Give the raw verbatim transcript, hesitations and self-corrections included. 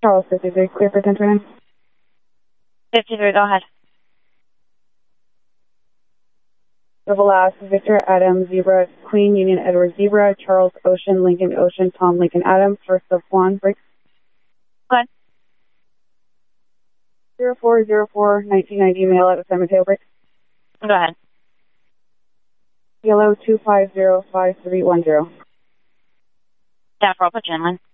Charles fifty-three, clear for ten twenty-nine. fifty-three, go ahead. Double S, Victor, Adam, Zebra, Queen, Union, Edward, Zebra, Charles, Ocean, Lincoln, Ocean, Tom, Lincoln, Adam, first of Juan, break. Go ahead. zero four zero four nineteen ninety, mail at San Mateo, break. Go ahead. Yellow two five zero five three one zero. Staff roll, put you in line.